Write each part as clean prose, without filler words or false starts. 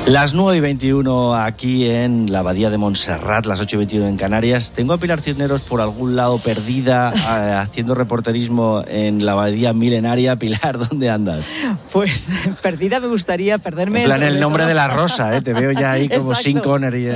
Las 9:21 aquí en la Abadía de Montserrat, las 8:21 en Canarias. Tengo a Pilar Cisneros por algún lado perdida, haciendo reporterismo en la Abadía milenaria. Pilar, ¿dónde andas? Pues perdida me gustaría perderme. En plan el nombre de la rosa, te veo ya ahí como Sean Connery.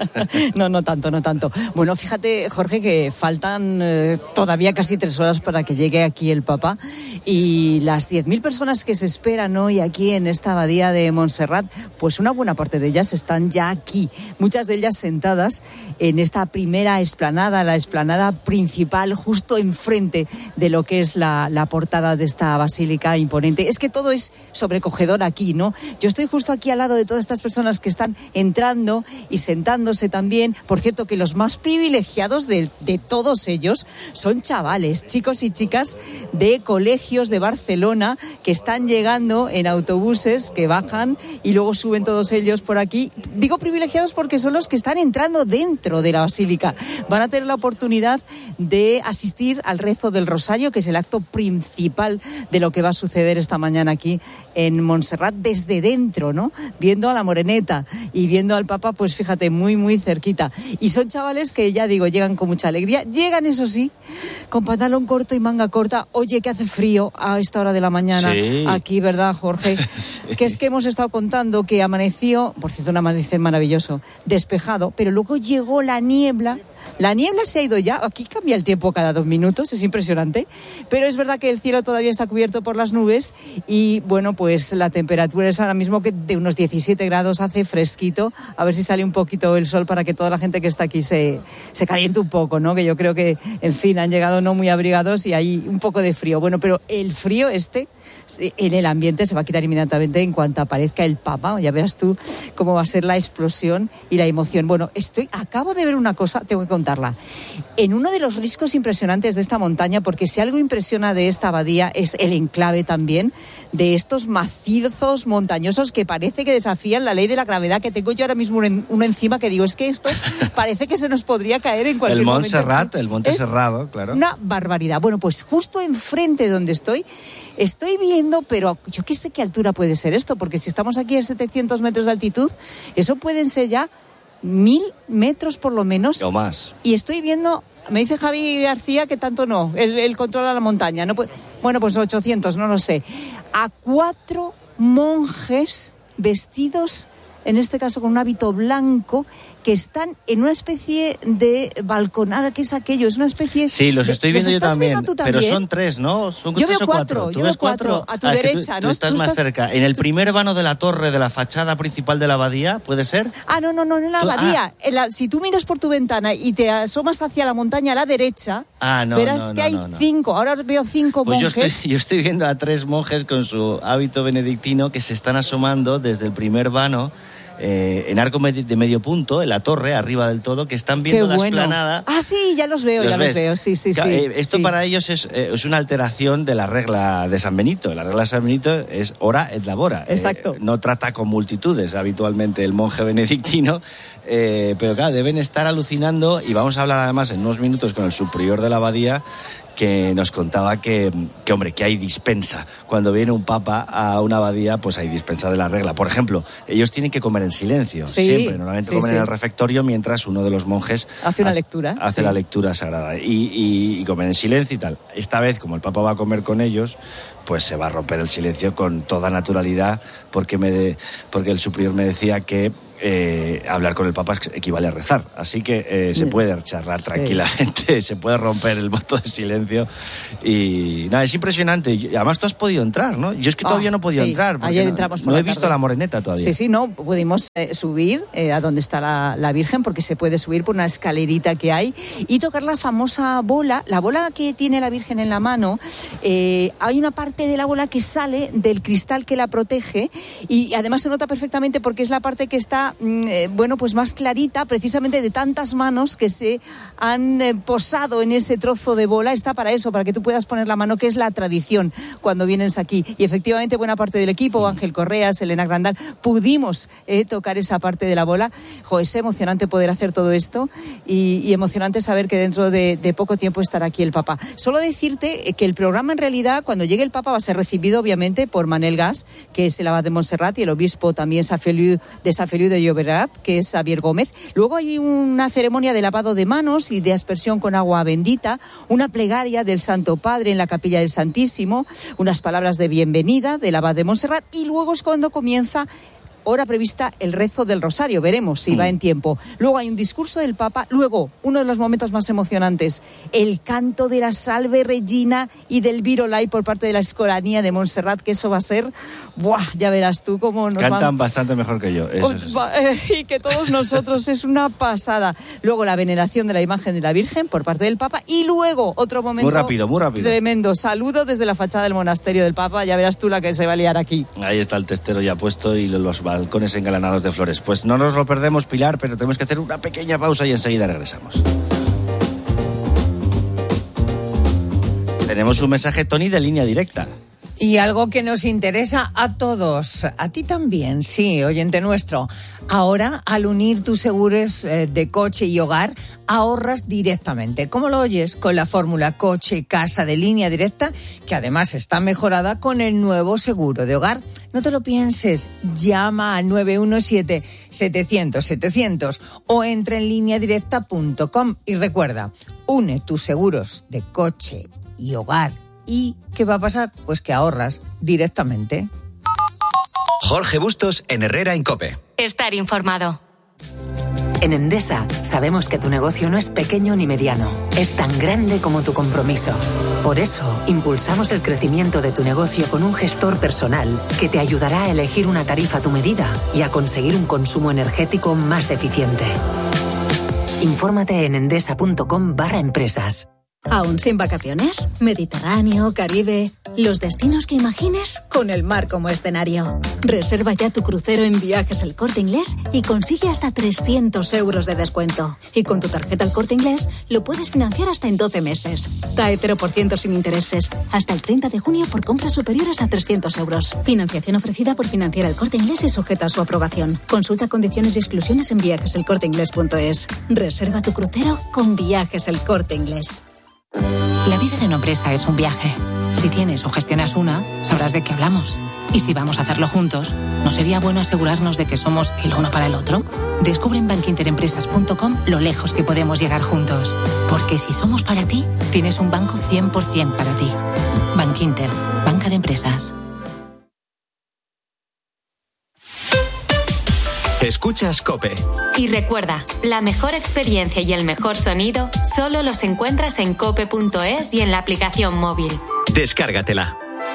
No tanto. Bueno, fíjate, Jorge, que faltan todavía casi 3 horas para que llegue aquí el Papa, y las 10.000 personas que se esperan hoy aquí en esta Abadía de Montserrat, pues una buena parte de ellas están ya aquí, muchas de ellas sentadas en esta primera explanada, la explanada principal, justo enfrente de lo que es la portada de esta basílica imponente. Es que todo es sobrecogedor aquí, ¿no? Yo estoy justo aquí al lado de todas estas personas que están entrando y sentándose también. Por cierto, que los más privilegiados de todos ellos son chavales, chicos y chicas de colegios de Barcelona que están llegando en autobuses que bajan y luego suben todos ellos por aquí. Digo privilegiados porque son los que están entrando dentro de la basílica. Van a tener la oportunidad de asistir al rezo del Rosario, que es el acto principal de lo que va a suceder esta mañana aquí en Montserrat, desde dentro, ¿no? Viendo a la Moreneta y viendo al Papa, pues fíjate, muy, muy cerquita. Y son chavales que, ya digo, llegan con mucha alegría. Llegan, eso sí, con pantalón corto y manga corta. Oye, que hace frío a esta hora de la mañana, sí, aquí, ¿verdad, Jorge? Sí. Que es que hemos estado contando que amaneció, por cierto, un amanecer maravilloso, despejado, pero luego llegó la niebla. La niebla se ha ido ya, aquí cambia el tiempo cada 2 minutos, es impresionante, pero es verdad que el cielo todavía está cubierto por las nubes y, bueno, pues la temperatura es ahora mismo que de unos 17 grados, hace fresquito, a ver si sale un poquito el sol para que toda la gente que está aquí se caliente un poco, ¿no? Que yo creo que, en fin, han llegado no muy abrigados y hay un poco de frío. Bueno, pero el frío en el ambiente se va a quitar inmediatamente en cuanto aparezca el Papa. Ya verás tú cómo va a ser la explosión y la emoción. Bueno, acabo de ver una cosa, tengo que contarla. En uno de los riscos impresionantes de esta montaña, porque si algo impresiona de esta abadía es el enclave también de estos macizos montañosos que parece que desafían la ley de la gravedad, que tengo yo ahora mismo uno encima que digo, es que esto parece que se nos podría caer en cualquier momento. El Monte Serrado, claro. Una barbaridad. Bueno, pues justo enfrente de donde estoy viendo, pero yo qué sé qué altura puede ser esto, porque si estamos aquí a 700 metros de altitud, eso pueden ser ya 1.000 metros por lo menos. O más. Y estoy viendo, me dice Javi García que tanto no, él controla la montaña. No puede, bueno, pues 800, no lo sé. A 4 monjes vestidos, en este caso con un hábito blanco, que están en una especie de balconada, que es aquello, es una especie... Sí, los estoy viendo yo también, pero son 3, ¿no? Son yo veo 4, yo veo 4 a tu derecha, tú ¿no? Estás más cerca. ¿En el primer vano de la torre de la fachada principal de la abadía, puede ser? No, en la abadía. Si tú miras por tu ventana y te asomas hacia la montaña a la derecha, verás que hay 5, ahora veo 5 pues monjes. Yo estoy viendo a 3 monjes con su hábito benedictino que se están asomando desde el primer vano, en arco de medio punto, en la torre, arriba del todo, que están viendo la explanada. Sí, ya los veo, sí. Esto sí. Para ellos es una alteración de la regla de San Benito. La regla de San Benito es ora et labora. Exacto. No trata con multitudes habitualmente el monje benedictino, pero claro, deben estar alucinando, y vamos a hablar además en unos minutos con el superior de la abadía, que nos contaba que hay dispensa. Cuando viene un papa a una abadía, pues hay dispensa de la regla. Por ejemplo, ellos tienen que comer en silencio, siempre. Normalmente comen en el refectorio mientras uno de los monjes hace una lectura. Hace la lectura sagrada y comen en silencio y tal. Esta vez, como el papa va a comer con ellos, pues se va a romper el silencio con toda naturalidad, porque el superior me decía que hablar con el Papa equivale a rezar, así que se puede charlar tranquilamente, se puede romper el voto de silencio y nada, es impresionante. Y además tú has podido entrar, ¿no? Yo es que todavía no he podido entrar, porque ayer entramos por no la he visto tarde. la Moreneta todavía. Sí, no pudimos subir a donde está la Virgen, porque se puede subir por una escalerita que hay y tocar la famosa bola, la bola que tiene la Virgen en la mano. Hay una parte de la bola que sale del cristal que la protege y además se nota perfectamente porque es la parte que está bola, pues más clarita, precisamente de tantas manos que se han posado en ese trozo de bola. Está para eso, para que tú puedas poner la mano, que es la tradición cuando vienes aquí. Y efectivamente buena parte del equipo, Ángel Correas, Elena Grandal, pudimos tocar esa parte de la bola. Es emocionante poder hacer todo esto y emocionante saber que dentro de poco tiempo estará aquí el Papa. Solo decirte que el programa en realidad, cuando llegue el Papa, va a ser recibido obviamente por Manel Gas, que es el abad de Montserrat, y el obispo también de Sant Feliu de Llobregat, que es Xavier Gómez. Luego hay una ceremonia de lavado de manos y de aspersión con agua bendita, una plegaria del Santo Padre en la Capilla del Santísimo, unas palabras de bienvenida del abad de Montserrat, y luego es cuando comienza, hora prevista, el rezo del rosario. Veremos si va en tiempo. Luego hay un discurso del Papa. Luego, uno de los momentos más emocionantes, el canto de la Salve Regina y del Virolai por parte de la Escolanía de Montserrat, que eso va a ser... ¡Buah! Ya verás tú cómo nos cantan bastante mejor que yo. Y que todos nosotros, es una pasada. Luego la veneración de la imagen de la Virgen por parte del Papa. Y luego otro momento... Muy rápido. Tremendo. Saludo desde la fachada del monasterio del Papa. Ya verás tú la que se va a liar aquí. Ahí está el testero ya puesto y los balcones engalanados de flores. Pues no nos lo perdemos, Pilar, pero tenemos que hacer una pequeña pausa y enseguida regresamos. Tenemos un mensaje, Tony, de línea directa. Y algo que nos interesa a todos, a ti también, sí, oyente nuestro. Ahora, al unir tus seguros de coche y hogar, ahorras directamente. ¿Cómo lo oyes? Con la fórmula coche-casa de línea directa, que además está mejorada con el nuevo seguro de hogar. No te lo pienses, llama al 917-700-700 o entra en lineadirecta.com y recuerda, une tus seguros de coche y hogar. ¿Y qué va a pasar? Pues que ahorras directamente. Jorge Bustos en Herrera en COPE. Estar informado. En Endesa sabemos que tu negocio no es pequeño ni mediano, es tan grande como tu compromiso. Por eso, impulsamos el crecimiento de tu negocio con un gestor personal que te ayudará a elegir una tarifa a tu medida y a conseguir un consumo energético más eficiente. Infórmate en endesa.com/empresas. ¿Aún sin vacaciones? Mediterráneo, Caribe... Los destinos que imagines con el mar como escenario. Reserva ya tu crucero en Viajes El Corte Inglés y consigue hasta 300 euros de descuento. Y con tu tarjeta El Corte Inglés lo puedes financiar hasta en 12 meses. TAE 0% sin intereses. Hasta el 30 de junio por compras superiores a 300 euros. Financiación ofrecida por Financiera El Corte Inglés y sujeta a su aprobación. Consulta condiciones y exclusiones en viajeselcorteinglés.es. Reserva tu crucero con Viajes El Corte Inglés. La vida de una empresa es un viaje. Si tienes o gestionas una, sabrás de qué hablamos. Y si vamos a hacerlo juntos, ¿no sería bueno asegurarnos de que somos el uno para el otro? Descubre en bankinterempresas.com lo lejos que podemos llegar juntos. Porque si somos para ti, tienes un banco 100% para ti. Bankinter, banca de empresas. Escuchas COPE. Y recuerda, la mejor experiencia y el mejor sonido solo los encuentras en cope.es y en la aplicación móvil. Descárgatela.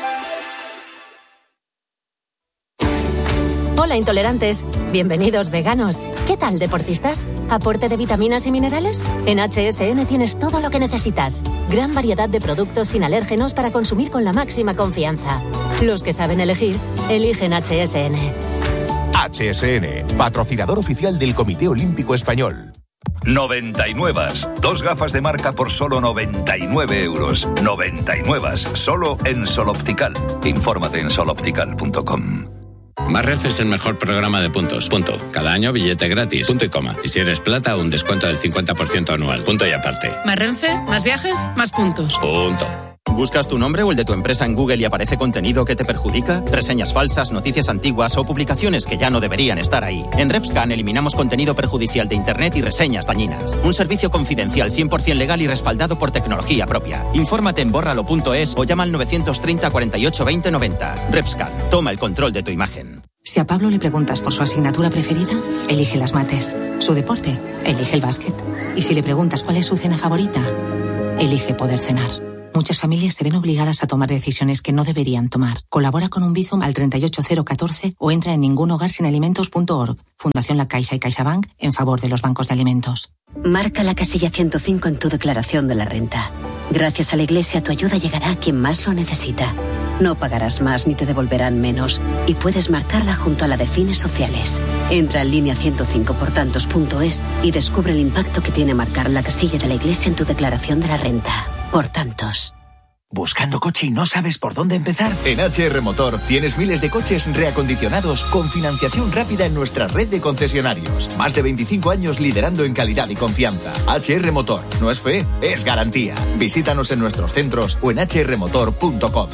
Hola intolerantes, bienvenidos veganos. ¿Qué tal deportistas? ¿Aporte de vitaminas y minerales? En HSN tienes todo lo que necesitas. Gran variedad de productos sin alérgenos para consumir con la máxima confianza. Los que saben elegir, eligen HSN. HSN, patrocinador oficial del Comité Olímpico Español. 99. 2 gafas de marca por solo 99 euros. 99. Solo en Sol Optical. Infórmate en soloptical.com. Más Renfe es el mejor programa de puntos. Punto. Cada año billete gratis. Punto y coma. Y si eres plata, un descuento del 50% anual. Punto y aparte. Más Renfe, más viajes, más puntos. Punto. ¿Buscas tu nombre o el de tu empresa en Google y aparece contenido que te perjudica? Reseñas falsas, noticias antiguas o publicaciones que ya no deberían estar ahí. En RepScan eliminamos contenido perjudicial de Internet y reseñas dañinas. Un servicio confidencial 100% legal y respaldado por tecnología propia. Infórmate en bórralo.es o llama al 930 48 20 90. RepScan, toma el control de tu imagen. Si a Pablo le preguntas por su asignatura preferida, elige las mates. Su deporte, elige el básquet. Y si le preguntas cuál es su cena favorita, elige poder cenar. Muchas familias se ven obligadas a tomar decisiones que no deberían tomar. Colabora con un Bizum al 38014 o entra en ningunhogarsinalimentos.org. Fundación La Caixa y CaixaBank en favor de los bancos de alimentos. Marca la casilla 105 en tu declaración de la renta. Gracias a la Iglesia, tu ayuda llegará a quien más lo necesita. No pagarás más ni te devolverán menos y puedes marcarla junto a la de fines sociales. Entra en línea 105portantos.es y descubre el impacto que tiene marcar la casilla de la Iglesia en tu declaración de la renta. Por tantos. ¿Buscando coche y no sabes por dónde empezar? En HR Motor tienes miles de coches reacondicionados con financiación rápida en nuestra red de concesionarios. Más de 25 años liderando en calidad y confianza. HR Motor. No es fe, es garantía. Visítanos en nuestros centros o en hrmotor.com.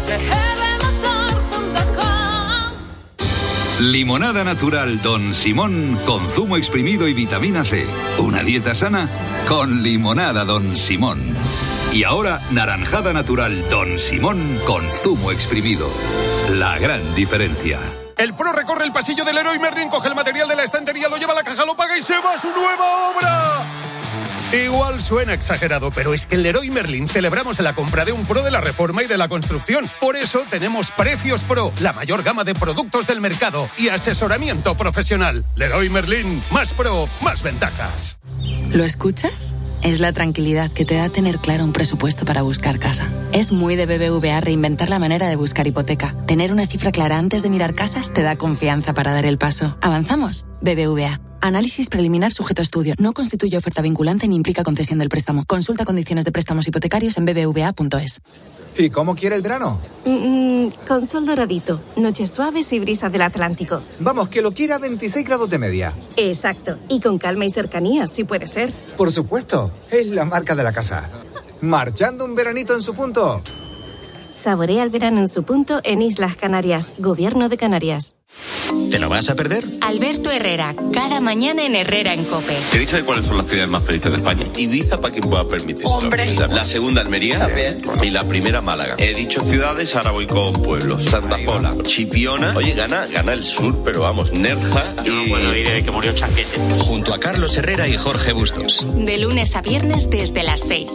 Limonada natural Don Simón con zumo exprimido y vitamina C. Una dieta sana con limonada Don Simón. Y ahora, naranjada natural Don Simón con zumo exprimido. La gran diferencia. El pro recorre el pasillo del Leroy Merlin, coge el material de la estantería, lo lleva a la caja, lo paga y se va a su nueva obra. Igual suena exagerado, pero es que en Leroy Merlin celebramos la compra de un pro de la reforma y de la construcción. Por eso tenemos Precios Pro, la mayor gama de productos del mercado y asesoramiento profesional. Leroy Merlin, más pro, más ventajas. ¿Lo escuchas? Es la tranquilidad que te da tener claro un presupuesto para buscar casa. Es muy de BBVA reinventar la manera de buscar hipoteca. Tener una cifra clara antes de mirar casas te da confianza para dar el paso. ¿Avanzamos? BBVA. Análisis preliminar sujeto a estudio. No constituye oferta vinculante ni implica concesión del préstamo. Consulta condiciones de préstamos hipotecarios en bbva.es. ¿Y cómo quiere el verano? Con sol doradito, noches suaves y brisas del Atlántico. Vamos, que lo quiera a 26 grados de media. Exacto, y con calma y cercanía, si puede ser. Por supuesto, es la marca de la casa. Marchando un veranito en su punto. Saborea el verano en su punto en Islas Canarias, Gobierno de Canarias. ¿Te lo vas a perder? Alberto Herrera, cada mañana en Herrera en COPE. ¿Queréis saber cuáles son las ciudades más felices de España? Ibiza, para quien pueda permitirse. ¡Hombre! La segunda, Almería. También. Y la primera, Málaga. He dicho ciudades, ahora voy con pueblos. Santa Pola, Chipiona. Oye, gana el sur, pero vamos, Nerja y... No puedo ir de que murió Chanquete. Junto a Carlos Herrera y Jorge Bustos. De lunes a viernes desde las 6.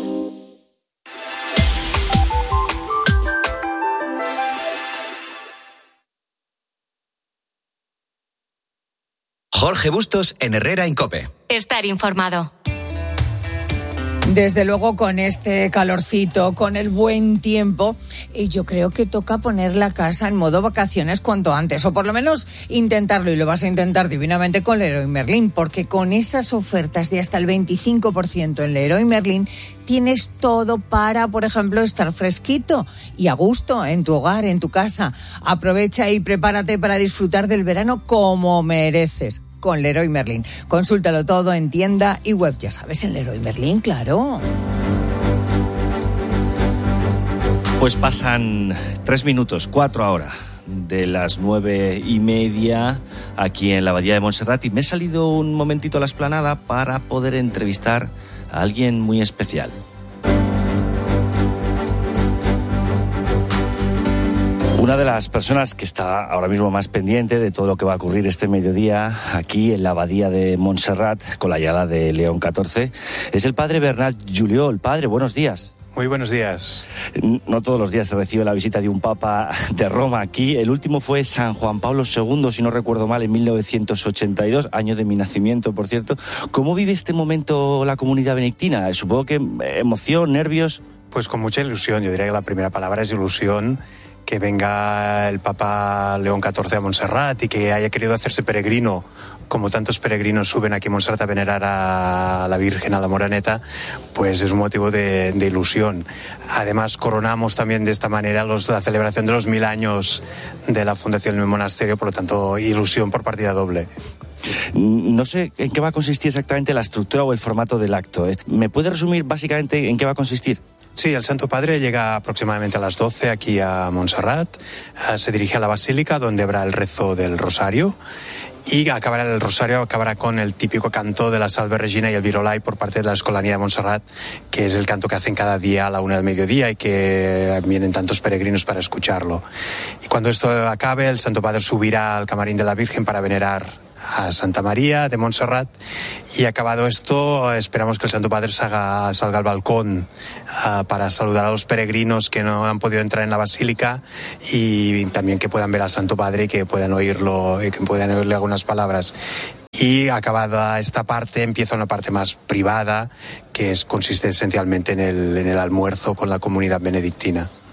Jorge Bustos en Herrera en COPE. Estar informado. Desde luego, con este calorcito, con el buen tiempo, yo creo que toca poner la casa en modo vacaciones cuanto antes, o por lo menos intentarlo, y lo vas a intentar divinamente con Leroy Merlin, porque con esas ofertas de hasta el 25% en Leroy Merlin tienes todo para, por ejemplo, estar fresquito y a gusto en tu hogar, en tu casa. Aprovecha y prepárate para disfrutar del verano como mereces. Con Leroy Merlin. Consúltalo todo en tienda y web, ya sabes, en Leroy Merlin, claro. Pues pasan 3 minutos, 4 ahora, de las 9:30 aquí en la Abadía de Montserrat, y me he salido un momentito a la explanada para poder entrevistar a alguien muy especial. Una de las personas que está ahora mismo más pendiente de todo lo que va a ocurrir este mediodía aquí en la Abadía de Montserrat con la Ayala de León XIV es el padre Bernat Juliol. Padre, buenos días. Muy buenos días. No todos los días se recibe la visita de un papa de Roma aquí. El último fue San Juan Pablo II, si no recuerdo mal, en 1982, año de mi nacimiento, por cierto. ¿Cómo vive este momento la comunidad benedictina? Supongo que emoción, nervios. Pues con mucha ilusión. Yo diría que la primera palabra es ilusión. Que venga el Papa León XIV a Montserrat y que haya querido hacerse peregrino, como tantos peregrinos suben aquí a Montserrat a venerar a la Virgen, a la Moreneta, pues es un motivo de ilusión. Además, coronamos también de esta manera la celebración de los 1000 años de la fundación del monasterio, por lo tanto, ilusión por partida doble. No sé en qué va a consistir exactamente la estructura o el formato del acto. ¿Me puede resumir básicamente en qué va a consistir? Sí, el Santo Padre llega aproximadamente a las 12 aquí a Montserrat, se dirige a la Basílica donde habrá el rezo del Rosario y el Rosario acabará con el típico canto de la Salve Regina y el Virolai por parte de la Escolanía de Montserrat, que es el canto que hacen cada día a la 1 del mediodía y que vienen tantos peregrinos para escucharlo. Y cuando esto acabe, el Santo Padre subirá al camarín de la Virgen para venerar a Santa María de Montserrat, y acabado esto esperamos que el Santo Padre salga al balcón para saludar a los peregrinos que no han podido entrar en la basílica y también que puedan ver al Santo Padre y que puedan oírlo y que puedan oírle algunas palabras. Y acabada esta parte empieza una parte más privada que consiste esencialmente en el almuerzo con la comunidad benedictina.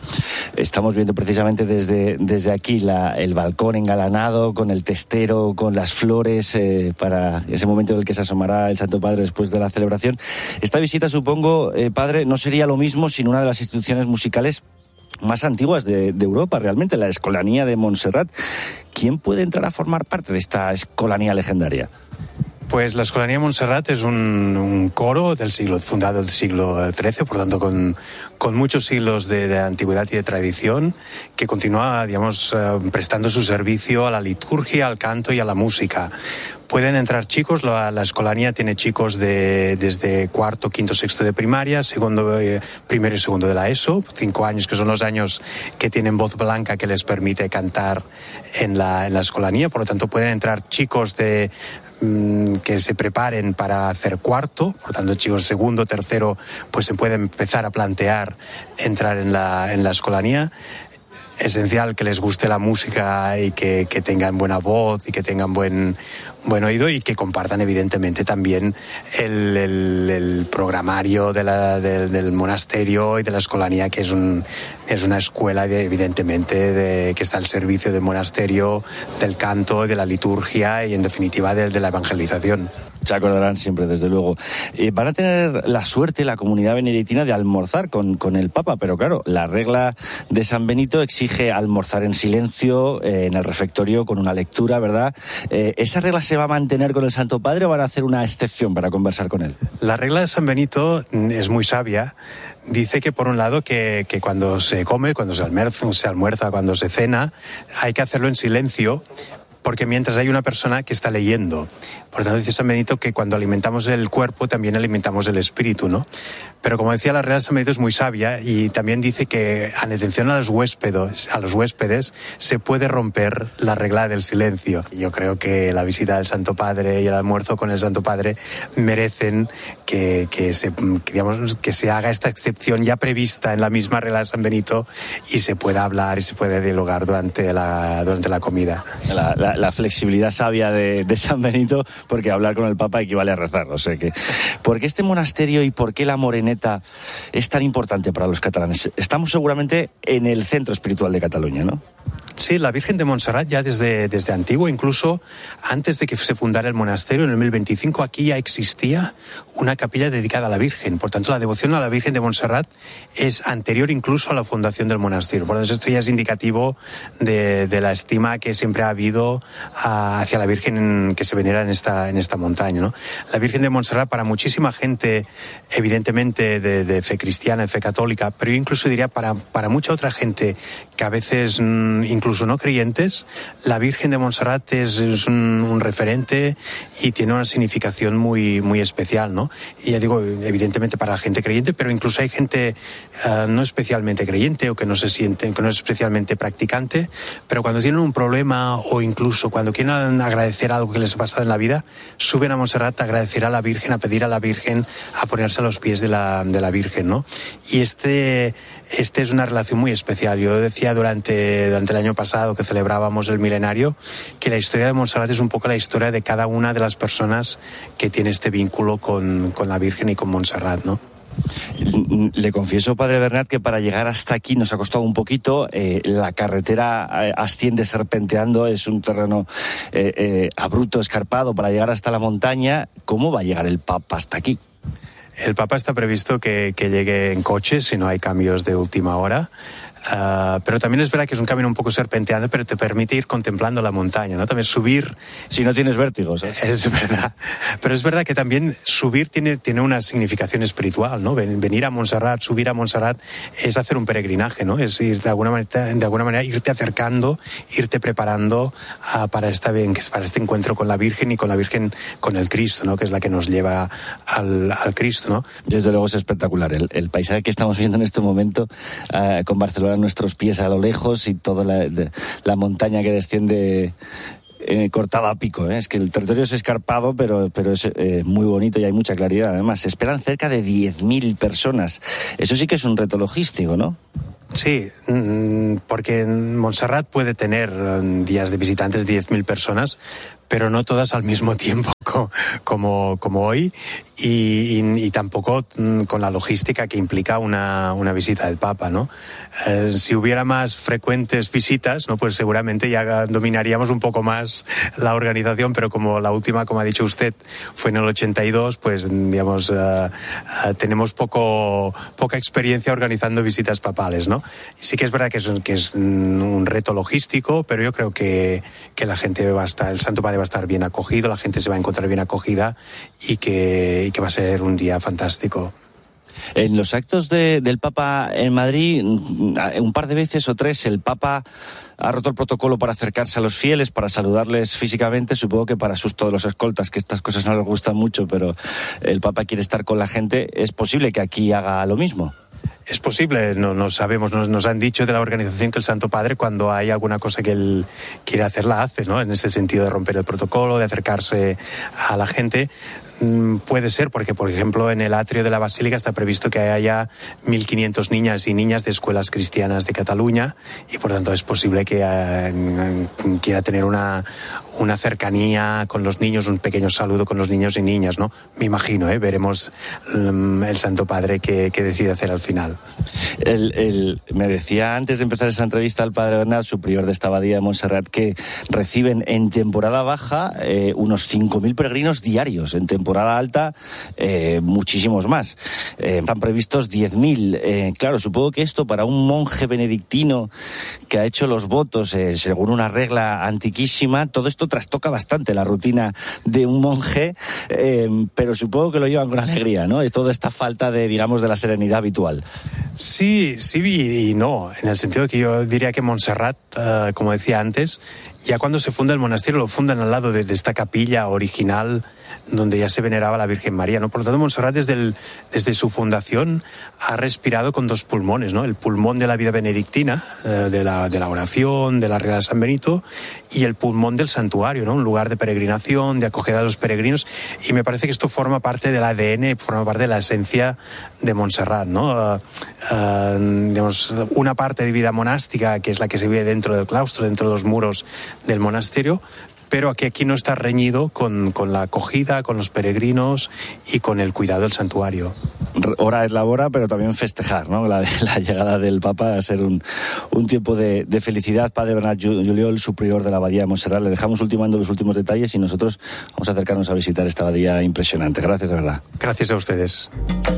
Estamos viendo precisamente desde aquí el balcón engalanado, con el testero, con las flores, para ese momento en el que se asomará el Santo Padre después de la celebración. Esta visita, supongo, padre, no sería lo mismo sin una de las instituciones musicales más antiguas de Europa, realmente, la Escolanía de Montserrat. ¿Quién puede entrar a formar parte de esta escolanía legendaria? Pues la Escolanía de Montserrat es un coro fundado del siglo XIII, por tanto con muchos siglos de antigüedad y de tradición, que continúa, digamos, prestando su servicio a la liturgia, al canto y a la música. Pueden entrar chicos, la Escolanía tiene chicos desde cuarto, quinto, sexto de primaria, primero y segundo de la ESO, 5 años, que son los años que tienen voz blanca que les permite cantar en la Escolanía. Por lo tanto, pueden entrar chicos que se preparen para hacer cuarto, por lo tanto chicos segundo, tercero, pues se pueden empezar a plantear entrar en la Escolanía. Esencial que les guste la música y que tengan buena voz y que tengan buen oído, y que compartan evidentemente también el programario del monasterio y de la Escolanía, que es una escuela evidentemente que está al servicio del monasterio, del canto, de la liturgia y en definitiva de la evangelización. Se acordarán siempre, desde luego. Van a tener la suerte, la comunidad benedictina, de almorzar con el Papa, pero claro, la regla de San Benito exige almorzar en silencio, en el refectorio, con una lectura, ¿verdad? ¿Esa regla se va a mantener con el Santo Padre o van a hacer una excepción para conversar con él? La regla de San Benito es muy sabia. Dice que, por un lado, que cuando se come, cuando se almuerza, cuando se cena, hay que hacerlo en silencio, porque mientras hay una persona que está leyendo. Por lo tanto, dice San Benito que cuando alimentamos el cuerpo también alimentamos el espíritu, ¿no? Pero como decía, la regla de San Benito es muy sabia, y también dice que, en atención a los huéspedes, se puede romper la regla del silencio. Yo creo que la visita del Santo Padre y el almuerzo con el Santo Padre merecen que se haga esta excepción ya prevista en la misma regla de San Benito, y se pueda hablar y se pueda dialogar durante la comida. La flexibilidad sabia de San Benito, porque hablar con el Papa equivale a rezar. O sea que, ¿por qué este monasterio y por qué la Moreneta es tan importante para los catalanes? Estamos seguramente en el centro espiritual de Cataluña, ¿no? Sí, la Virgen de Montserrat ya desde antiguo, incluso antes de que se fundara el monasterio en el 1025, aquí ya existía una capilla dedicada a la Virgen. Por tanto, la devoción a la Virgen de Montserrat es anterior incluso a la fundación del monasterio. Por lo tanto, esto ya es indicativo de la estima que siempre ha habido hacia la Virgen que se venera en esta montaña, ¿no? La Virgen de Montserrat, para muchísima gente, evidentemente de fe cristiana, de fe católica, pero yo incluso diría para mucha otra gente que a veces incluso no creyentes, la Virgen de Montserrat es un referente y tiene una significación muy, muy especial, ¿no? Y ya digo, evidentemente para la gente creyente, pero incluso hay gente no especialmente creyente o que no es especialmente practicante, pero cuando tienen un problema o incluso cuando quieren agradecer algo que les ha pasado en la vida, suben a Montserrat a agradecer a la Virgen, a pedir a la Virgen, a ponerse a los pies de la Virgen, ¿no? Y este es una relación muy especial. Yo decía durante el año pasado que celebrábamos el milenario que la historia de Montserrat es un poco la historia de cada una de las personas que tiene este vínculo con la Virgen y con Montserrat, ¿no? Le confieso, padre Bernat, que para llegar hasta aquí nos ha costado un poquito. La carretera asciende serpenteando, es un terreno abrupto, escarpado para llegar hasta la montaña. ¿Cómo va a llegar el Papa hasta aquí? El Papa está previsto que llegue en coche si no hay cambios de última hora. Pero también es verdad que es un camino un poco serpenteante, pero te permite ir contemplando la montaña, ¿no? También subir... Si no tienes vértigos. Es verdad. Pero es verdad que también subir tiene una significación espiritual, ¿no? Venir a Montserrat, subir a Montserrat, es hacer un peregrinaje, ¿no? Es ir de alguna manera irte acercando, irte preparando para este encuentro con la Virgen y con la Virgen, con el Cristo, ¿no? Que es la que nos lleva al Cristo, ¿no? Desde luego es espectacular. El paisaje que estamos viendo en este momento con Barcelona a nuestros pies a lo lejos y toda la montaña que desciende cortada a pico. Es que el territorio es escarpado, pero es muy bonito y hay mucha claridad. Además, se esperan cerca de 10.000 personas. Eso sí que es un reto logístico, ¿no? Sí, porque Montserrat puede tener días de visitantes 10.000 personas, pero no todas al mismo tiempo, como hoy y tampoco con la logística que implica una visita del Papa, ¿no? Si hubiera más frecuentes visitas, ¿no? Pues seguramente ya dominaríamos un poco más la organización, pero como la última, como ha dicho usted, fue en el 82, pues digamos tenemos poca experiencia organizando visitas papales, ¿no? Sí que es verdad que es un reto logístico, pero yo creo que la gente el Santo Padre va a estar bien acogido, la gente se va a encontrar bien acogida y que va a ser un día fantástico. En los actos del Papa en Madrid, un par de veces o tres, el Papa ha roto el protocolo para acercarse a los fieles, para saludarles físicamente. Supongo que para susto de los escoltas, que estas cosas no les gustan mucho, pero el Papa quiere estar con la gente. ¿Es posible que aquí haga lo mismo? Es posible, no sabemos, nos han dicho de la organización que el Santo Padre, cuando hay alguna cosa que él quiere hacer, la hace, ¿no? En ese sentido de romper el protocolo, de acercarse a la gente. Puede ser, porque por ejemplo en el atrio de la Basílica está previsto que haya 1.500 niñas y niñas de escuelas cristianas de Cataluña y por tanto es posible que quiera tener una cercanía con los niños, un pequeño saludo con los niños y niñas, ¿no? Me imagino, veremos el Santo Padre que decide hacer al final. Me decía antes de empezar esa entrevista al Padre Bernat, superior de esta abadía de Montserrat, que reciben en temporada baja unos 5.000 peregrinos diarios. En temporada alta, muchísimos más. Están previstos 10.000. Claro, supongo que esto para un monje benedictino que ha hecho los votos según una regla antiquísima, todo esto trastoca bastante la rutina de un monje, pero supongo que lo llevan con alegría, ¿no? Es toda esta falta de, digamos, de la serenidad habitual. Sí y no, en el sentido de que yo diría que Montserrat, como decía antes, ya cuando se funda el monasterio lo fundan al lado de esta capilla original donde ya se veneraba a la Virgen María, ¿no? Por lo tanto, Montserrat desde su fundación ha respirado con dos pulmones, ¿no? El pulmón de la vida benedictina, de la oración, de la regla de San Benito, y el pulmón del santuario, ¿no? Un lugar de peregrinación, de acogida de los peregrinos, y me parece que esto forma parte del ADN, forma parte de la esencia de Montserrat, ¿no? Digamos, una parte de vida monástica, que es la que se vive dentro del claustro, dentro de los muros del monasterio, pero aquí no está reñido con la acogida, con los peregrinos y con el cuidado del santuario. Hora es la hora, pero también festejar, ¿no? La llegada del Papa va a ser un tiempo de felicidad. Padre Bernat Juliol, superior de la abadía de Montserrat, le dejamos ultimando los últimos detalles y nosotros vamos a acercarnos a visitar esta abadía impresionante. Gracias, de verdad. Gracias a ustedes.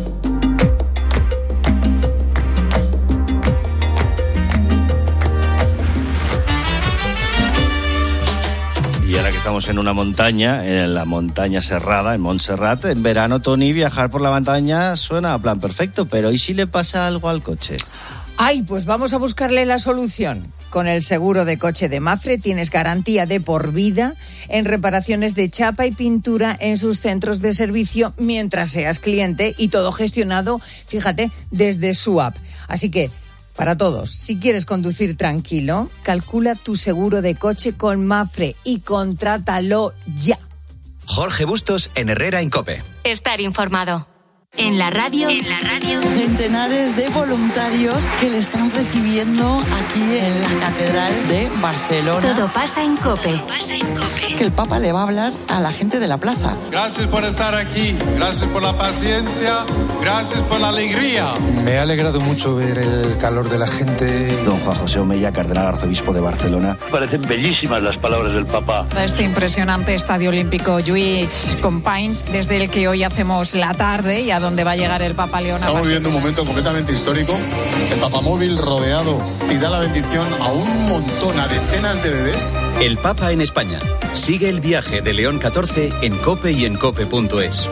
Estamos en una montaña, en la montaña Serrada, en Montserrat. En verano, Tony, viajar por la montaña suena a plan perfecto, pero ¿y si le pasa algo al coche? Ay, pues vamos a buscarle la solución. Con el seguro de coche de Mapfre tienes garantía de por vida en reparaciones de chapa y pintura en sus centros de servicio mientras seas cliente y todo gestionado, fíjate, desde su app. Así que, para todos, si quieres conducir tranquilo, calcula tu seguro de coche con Mapfre y contrátalo ya. Jorge Bustos en Herrera en COPE. Estar informado. En la radio. Centenares de voluntarios que le están recibiendo aquí en la Catedral de Barcelona. Todo pasa en COPE. Que el Papa le va a hablar a la gente de la plaza. Gracias por estar aquí, gracias por la paciencia, gracias por la alegría. Me ha alegrado mucho ver el calor de la gente. Don Juan José Omeya, cardenal arzobispo de Barcelona. Parecen bellísimas las palabras del Papa. Este impresionante estadio olímpico Lluís Companys, desde el que hoy hacemos la tarde y a donde va a llegar el Papa León. Estamos viviendo un momento completamente histórico. El papamóvil rodeado y da la bendición a un montón, a decenas de bebés. El Papa en España. Sigue el viaje de León XIV en COPE y en COPE.es.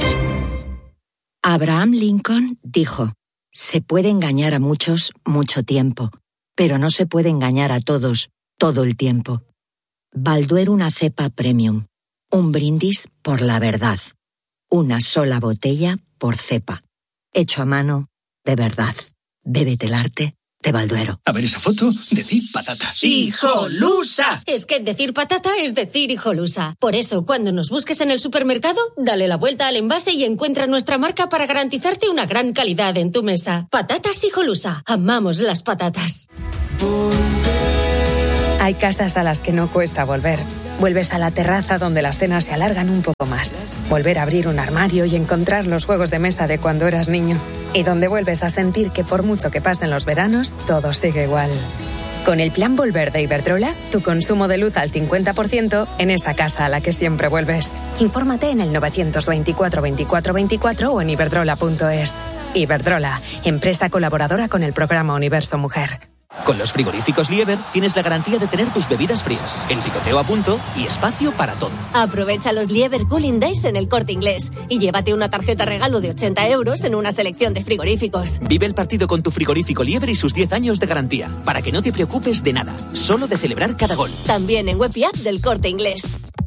Abraham Lincoln dijo: se puede engañar a muchos mucho tiempo, pero no se puede engañar a todos todo el tiempo. Balduero, una cepa premium. Un brindis por la verdad. Una sola botella por cepa. Hecho a mano, de verdad. Bébete el arte de Balduero. A ver esa foto, decir patata. ¡Hijolusa! Es que decir patata es decir hijolusa. Por eso, cuando nos busques en el supermercado, dale la vuelta al envase y encuentra nuestra marca para garantizarte una gran calidad en tu mesa. Patatas Hijolusa. Amamos las patatas. Hay casas a las que no cuesta volver. Vuelves a la terraza donde las cenas se alargan un poco más. Volver a abrir un armario y encontrar los juegos de mesa de cuando eras niño. Y donde vuelves a sentir que por mucho que pasen los veranos, todo sigue igual. Con el plan Volver de Iberdrola, tu consumo de luz al 50% en esa casa a la que siempre vuelves. Infórmate en el 924 24 24 o en iberdrola.es. Iberdrola, empresa colaboradora con el programa Universo Mujer. Con los frigoríficos Lieber tienes la garantía de tener tus bebidas frías, en picoteo a punto y espacio para todo. Aprovecha los Lieber Cooling Days en El Corte Inglés y llévate una tarjeta regalo de 80 euros en una selección de frigoríficos. Vive el partido con tu frigorífico Lieber y sus 10 años de garantía, para que no te preocupes de nada, solo de celebrar cada gol. También en web y app del Corte Inglés.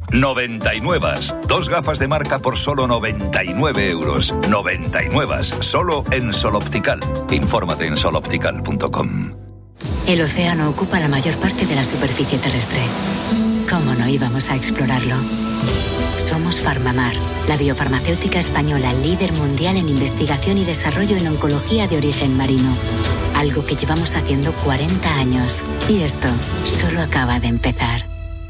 99. 2 gafas de marca por solo 99 euros. 99. Solo en Sol Optical. Infórmate en soloptical.com. El océano ocupa la mayor parte de la superficie terrestre. ¿Cómo no íbamos a explorarlo? Somos Farmamar, la biofarmacéutica española líder mundial en investigación y desarrollo en oncología de origen marino. Algo que llevamos haciendo 40 años. Y esto solo acaba de empezar.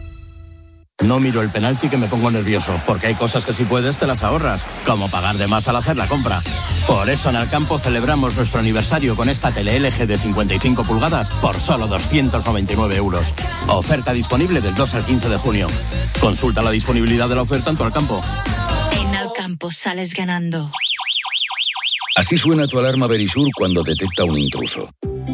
No miro el penalti que me pongo nervioso, porque hay cosas que si puedes te las ahorras, como pagar de más al hacer la compra. Por eso en Alcampo celebramos nuestro aniversario con esta tele LG de 55 pulgadas por solo 299 euros. Oferta disponible del 2 al 15 de junio. Consulta la disponibilidad de la oferta en tu Alcampo. En Alcampo sales ganando. Así suena tu alarma Verisur cuando detecta un intruso.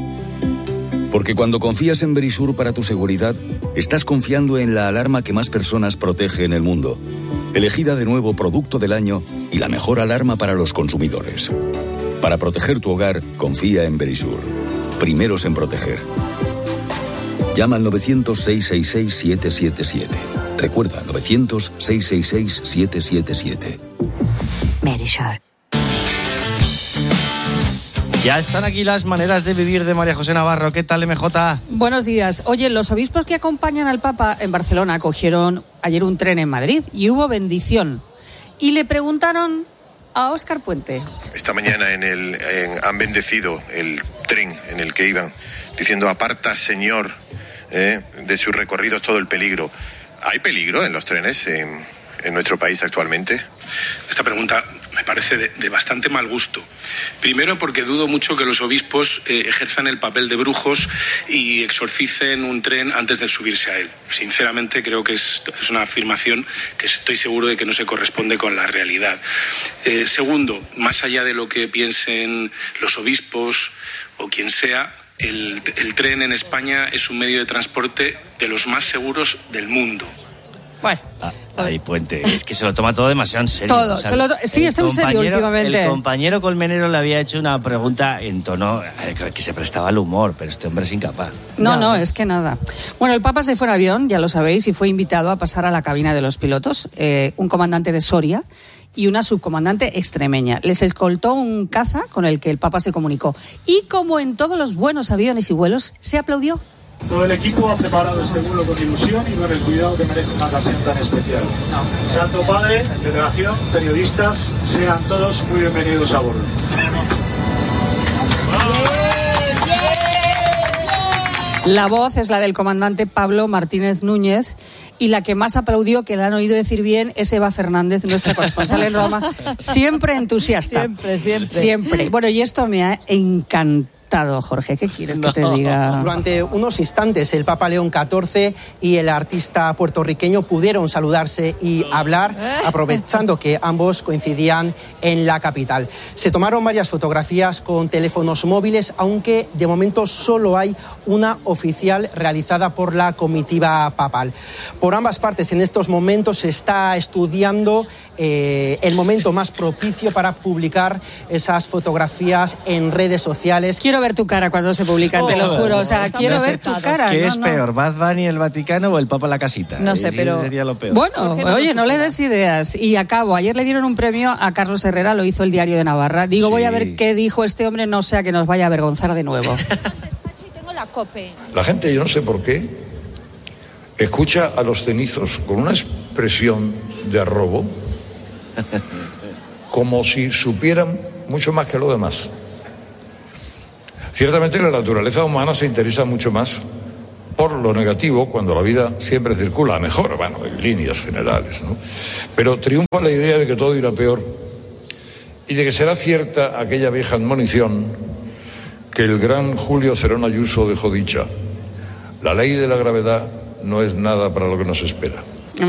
Porque cuando confías en Verisur para tu seguridad, estás confiando en la alarma que más personas protege en el mundo. Elegida de nuevo Producto del Año y la mejor alarma para los consumidores. Para proteger tu hogar, confía en Verisur. Primeros en proteger. Llama al 900-666-777. Recuerda, 900-666-777. Verisur. Ya están aquí las maneras de vivir de María José Navarro. ¿Qué tal, MJ? Buenos días. Oye, los obispos que acompañan al Papa en Barcelona cogieron ayer un tren en Madrid y hubo bendición. Y le preguntaron a Óscar Puente. Esta mañana han bendecido el tren en el que iban, diciendo: aparta, Señor, de sus recorridos todo el peligro. ¿Hay peligro en los trenes en nuestro país actualmente? Esta pregunta me parece de bastante mal gusto. Primero, porque dudo mucho que los obispos ejerzan el papel de brujos y exorcicen un tren antes de subirse a él. Sinceramente, creo que es una afirmación que estoy seguro de que no se corresponde con la realidad. Segundo, más allá de lo que piensen los obispos o quien sea, el tren en España es un medio de transporte de los más seguros del mundo. Bueno. Ay, Puente, es que se lo toma todo demasiado en serio. Todo, sí, está en serio últimamente. El compañero Colmenero le había hecho una pregunta en tono que se prestaba al humor, pero este hombre es incapaz. No, es que nada. Bueno, el Papa se fue en avión, ya lo sabéis, y fue invitado a pasar a la cabina de los pilotos, un comandante de Soria y una subcomandante extremeña. Les escoltó un caza con el que el Papa se comunicó. Y como en todos los buenos aviones y vuelos, se aplaudió. Todo el equipo ha preparado este vuelo con ilusión y con el cuidado que merece una ocasión tan especial. Santo Padre, delegación, periodistas, sean todos muy bienvenidos a bordo. La voz es la del comandante Pablo Martínez Núñez y la que más aplaudió, que le han oído decir bien, es Eva Fernández, nuestra corresponsal en Roma, siempre entusiasta. Siempre. Bueno, y esto me ha encantado. Jorge, ¿qué quieres que te diga? Durante unos instantes el Papa León XIV y el artista puertorriqueño pudieron saludarse y hablar, aprovechando que ambos coincidían en la capital. Se tomaron varias fotografías con teléfonos móviles, aunque de momento solo hay una oficial realizada por la comitiva papal. Por ambas partes en estos momentos se está estudiando el momento más propicio para publicar esas fotografías en redes sociales. Quiero ver tu cara cuando se publican, te lo juro. O sea, quiero ver tu cara. ¿Qué es peor, Bad Bunny, el Vaticano o el Papa en la casita? No sé, pero sería lo peor. Bueno, oye, no le des ideas. Y acabo. Ayer le dieron un premio a Carlos Herrera, lo hizo el Diario de Navarra. Digo, voy a ver qué dijo este hombre, no sea que nos vaya a avergonzar de nuevo. La gente, yo no sé por qué, escucha a los cenizos con una expresión de arrobo, como si supieran mucho más que lo demás. Ciertamente la naturaleza humana se interesa mucho más por lo negativo cuando la vida siempre circula a mejor, bueno, en líneas generales, ¿no? Pero triunfa la idea de que todo irá peor y de que será cierta aquella vieja admonición que el gran Julio Cerón Ayuso dejó dicha: la ley de la gravedad no es nada para lo que nos espera.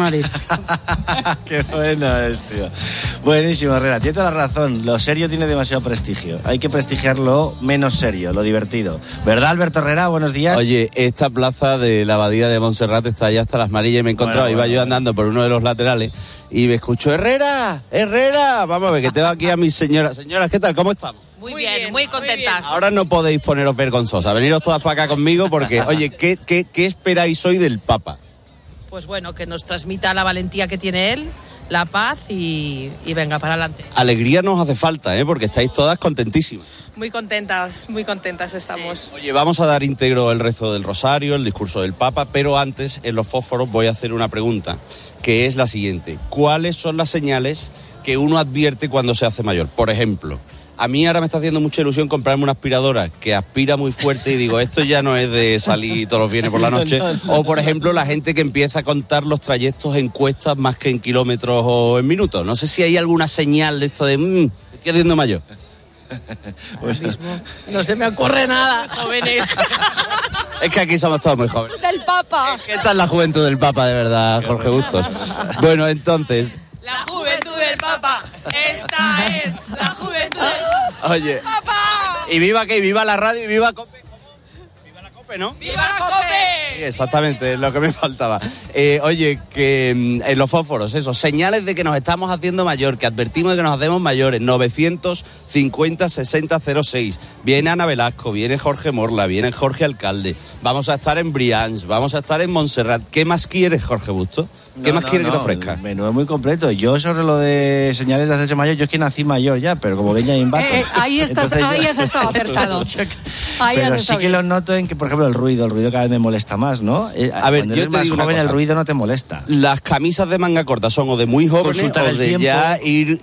Qué bueno es, tío. Buenísimo, Herrera. Tiene toda la razón. Lo serio tiene demasiado prestigio. Hay que prestigiar lo menos serio, lo divertido. ¿Verdad, Alberto Herrera? Buenos días. Oye, esta plaza de la abadía de Montserrat está ya hasta las marillas y me he encontrado, iba yo andando por uno de los laterales y me escucho: Herrera, vamos a ver, que tengo aquí a mis señoras. Señoras, ¿qué tal? ¿Cómo estamos? Muy bien, muy contentas. Ahora no podéis poneros vergonzosas, veniros todas para acá conmigo porque, oye, ¿qué esperáis hoy del Papa? Pues bueno, que nos transmita la valentía que tiene él, la paz y venga, para adelante. Alegría nos hace falta, porque estáis todas contentísimas. Muy contentas estamos. Sí. Oye, vamos a dar íntegro el rezo del rosario, el discurso del Papa, pero antes, en los fósforos, voy a hacer una pregunta, que es la siguiente: ¿cuáles son las señales que uno advierte cuando se hace mayor? Por ejemplo, a mí ahora me está haciendo mucha ilusión comprarme una aspiradora que aspira muy fuerte y digo, esto ya no es de salir todos los viernes por la noche. O, por ejemplo, la gente que empieza a contar los trayectos en cuestas más que en kilómetros o en minutos. No sé si hay alguna señal de esto de, estoy haciendo mayor. Ahora mismo no se me ocurre nada, jóvenes. Es que aquí somos todos muy jóvenes. ¡Del Papa! Es que esta es la juventud del Papa, de verdad, Jorge Bustos. Bueno, entonces... La juventud del Papa, esta es la juventud del Papa. Oye, ¡Papa! Y viva que viva la radio y viva Cope. Viva la Cope, ¿no? ¡Viva la Cope! Sí, exactamente, es lo que me faltaba. Oye, que en los fósforos, eso, señales de que nos estamos haciendo mayor, que advertimos de que nos hacemos mayores. 950-60-06. Viene Ana Velasco, viene Jorge Morla, viene Jorge Alcalde. Vamos a estar en Brians, vamos a estar en Montserrat. ¿Qué más quieres, Jorge Bustos? ¿Qué más quieres que te ofrezca? El menú es muy completo. Yo sobre lo de señales de hacerse mayor, yo es que nací mayor ya, pero como Benjamin Button. Ahí has estado acertado. Pero sí que lo noto en que, por ejemplo, el ruido cada vez me molesta más, ¿no? A ver, yo te digo más joven, el ruido no te molesta. Las camisas de manga corta son o de muy jóvenes o de tiempo. Ya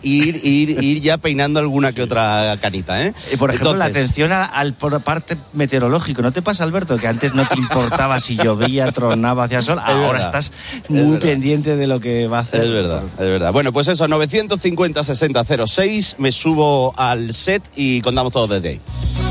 ir ya peinando alguna que otra canita, Y por ejemplo, la atención al por parte meteorológico. ¿No te pasa, Alberto, que antes no te importaba si llovía, tronaba, hacía sol? Ahora estás muy pendiente de lo que va a hacer. Es verdad. Bueno, pues eso, 950-60-06, me subo al set y contamos todo desde ahí.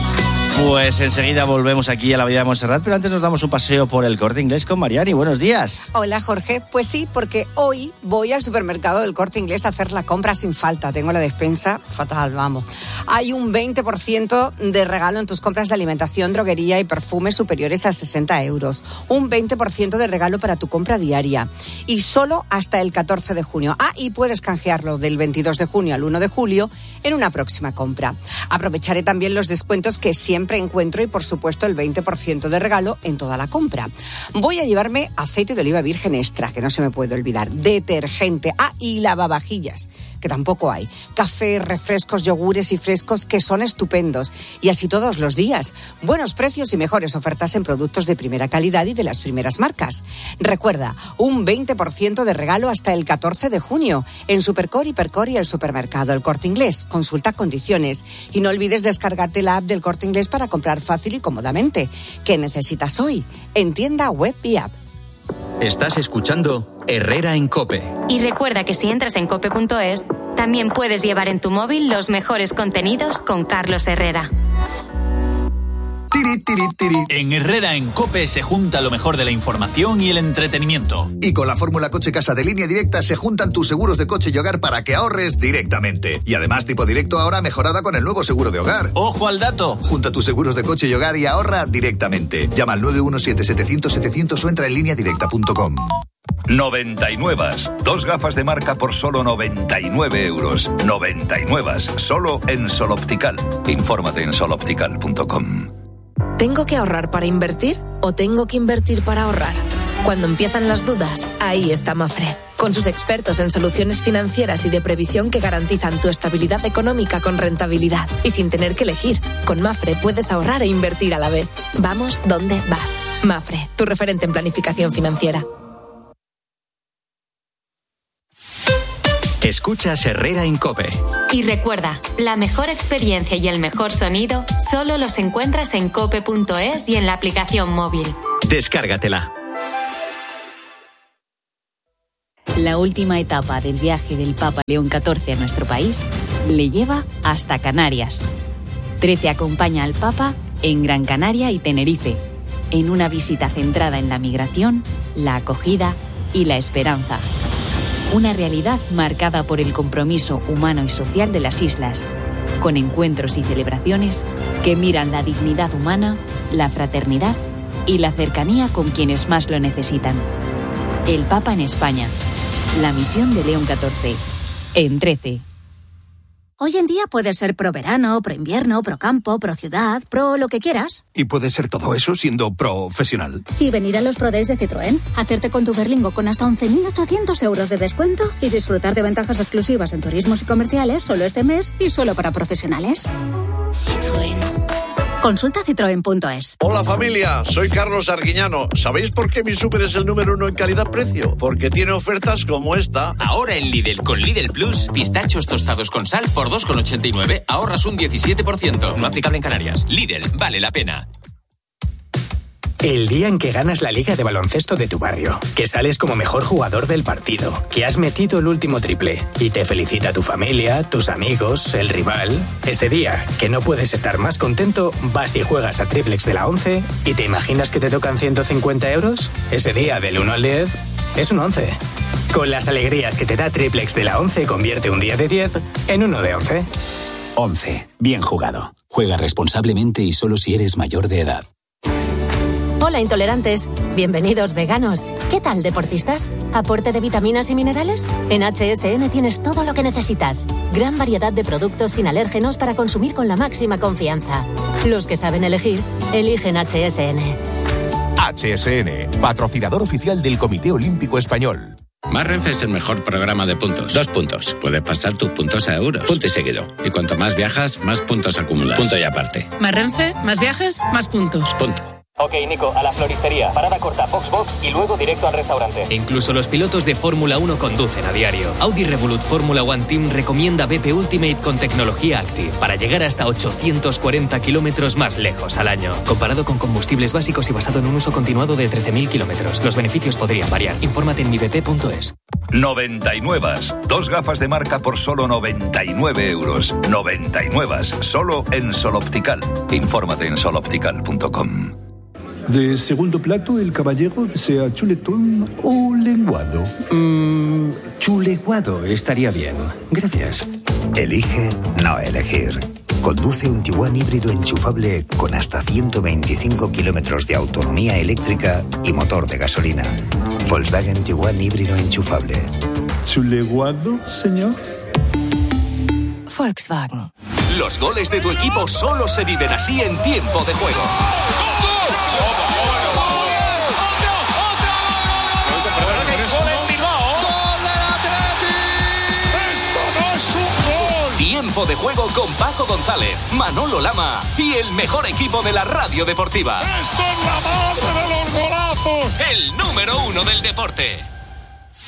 Pues enseguida volvemos aquí a la Abadía de Montserrat, pero antes nos damos un paseo por el Corte Inglés con Mariani. Buenos días. Hola, Jorge. Pues sí, porque hoy voy al supermercado del Corte Inglés a hacer la compra sin falta. Tengo la despensa fatal, vamos. Hay un 20% de regalo en tus compras de alimentación, droguería y perfumes superiores a 60 euros. Un 20% de regalo para tu compra diaria. Y solo hasta el 14 de junio. Y puedes canjearlo del 22 de junio al 1 de julio en una próxima compra. Aprovecharé también los descuentos que siempre encuentro y, por supuesto, el 20% de regalo en toda la compra. Voy a llevarme aceite de oliva virgen extra, que no se me puede olvidar, detergente, y lavavajillas, que tampoco hay, café, refrescos, yogures y frescos, que son estupendos, y así todos los días. Buenos precios y mejores ofertas en productos de primera calidad y de las primeras marcas. Recuerda, un 20% de regalo hasta el 14 de junio en Supercor, Hipercor y el supermercado El Corte Inglés. Consulta condiciones y no olvides descargarte la app del Corte Inglés para comprar fácil y cómodamente. ¿Qué necesitas hoy? En tienda, web y app. Estás escuchando Herrera en COPE. Y recuerda que si entras en cope.es, también puedes llevar en tu móvil los mejores contenidos con Carlos Herrera. En Herrera en COPE se junta lo mejor de la información y el entretenimiento. Y con la fórmula Coche Casa de Línea Directa se juntan tus seguros de coche y hogar para que ahorres directamente. Y además Tipo Directo ahora mejorada con el nuevo seguro de hogar. ¡Ojo al dato! Junta tus seguros de coche y hogar y ahorra directamente. Llama al 917-700-700 o entra en lineadirecta.com. 99. 2 gafas de marca por solo 99 euros. 99. Solo en Sol Optical. Infórmate en soloptical.com. ¿Tengo que ahorrar para invertir o tengo que invertir para ahorrar? Cuando empiezan las dudas, ahí está Mafre. Con sus expertos en soluciones financieras y de previsión que garantizan tu estabilidad económica con rentabilidad. Y sin tener que elegir, con Mafre puedes ahorrar e invertir a la vez. Vamos donde vas. Mafre, tu referente en planificación financiera. Escuchas Herrera en COPE. Y recuerda, la mejor experiencia y el mejor sonido solo los encuentras en cope.es y en la aplicación móvil. Descárgatela. La última etapa del viaje del Papa León XIV a nuestro país le lleva hasta Canarias. 13 acompaña al Papa en Gran Canaria y Tenerife, en una visita centrada en la migración, la acogida y la esperanza. Una realidad marcada por el compromiso humano y social de las islas, con encuentros y celebraciones que miran la dignidad humana, la fraternidad y la cercanía con quienes más lo necesitan. El Papa en España. La misión de León XIV. En 13. Hoy en día puedes ser pro verano, pro invierno, pro campo, pro ciudad, pro lo que quieras. Y puedes ser todo eso siendo profesional. Y venir a los Pro Days de Citroën, hacerte con tu Berlingo con hasta 11.800 euros de descuento y disfrutar de ventajas exclusivas en turismos y comerciales solo este mes y solo para profesionales. Citroën. Consulta citroen.es. Hola familia, soy Carlos Arguiñano. ¿Sabéis por qué mi súper es el número 1 en calidad-precio? Porque tiene ofertas como esta. Ahora en Lidl, con Lidl Plus, pistachos tostados con sal por 2,89, ahorras un 17%. No aplicable en Canarias. Lidl, vale la pena. El día en que ganas la liga de baloncesto de tu barrio, que sales como mejor jugador del partido, que has metido el último triple y te felicita tu familia, tus amigos, el rival. Ese día, que no puedes estar más contento, vas y juegas a Triplex de la 11 y te imaginas que te tocan 150 euros. Ese día, del 1 al 10, es un 11. Con las alegrías que te da Triplex de la 11, convierte un día de 10 en uno de 11. 11. Bien jugado. Juega responsablemente y solo si eres mayor de edad. Hola intolerantes, bienvenidos veganos. ¿Qué tal deportistas? ¿Aporte de vitaminas y minerales? En HSN tienes todo lo que necesitas. Gran variedad de productos sin alérgenos para consumir con la máxima confianza. Los que saben elegir, eligen HSN. HSN, patrocinador oficial del Comité Olímpico Español. Más Renfe es el mejor programa de puntos. 2 puntos. Puedes pasar tus puntos a euros. Punto y seguido. Y cuanto más viajas, más puntos acumulas. Punto y aparte. Más Renfe, más viajes, más puntos. Punto. Ok, Nico, a la floristería. Parada corta, Box y luego directo al restaurante. Incluso los pilotos de Fórmula 1 conducen a diario. Audi Revolut Fórmula One Team recomienda BP Ultimate con tecnología Active para llegar hasta 840 kilómetros más lejos al año. Comparado con combustibles básicos y basado en un uso continuado de 13.000 kilómetros. Los beneficios podrían variar. Infórmate en mibp.es. 99. 2 gafas de marca por solo 99 euros. 99. Solo en Sol Optical. Infórmate en soloptical.com. De segundo plato, el caballero desea chuletón o lenguado. Chuleguado estaría bien. Gracias. Elige no elegir. Conduce un Tiguan híbrido enchufable con hasta 125 kilómetros de autonomía eléctrica y motor de gasolina. Volkswagen Tiguan híbrido enchufable. ¿Chuleguado, señor? Volkswagen. Los goles de tu equipo solo se viven así en tiempo de juego. Tiempo de juego con Paco González, Manolo Lama y el mejor equipo de la radio deportiva. ¡Esto es la madre de los golazos! El número 1 del deporte.